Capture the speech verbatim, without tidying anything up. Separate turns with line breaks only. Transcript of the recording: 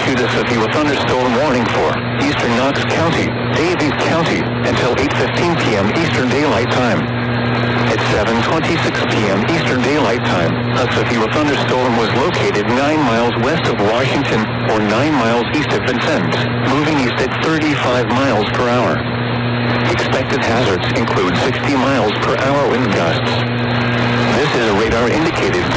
issued a severe thunderstorm warning for eastern Knox County, Davies County, until eight fifteen p.m. Eastern Daylight Time. At seven twenty-six p.m. Eastern Daylight Time, a severe thunderstorm was located nine miles west of Washington or nine miles east of Vincennes, moving east at thirty-five miles per hour. Expected hazards include sixty miles per hour wind gusts. This is a radar-indicated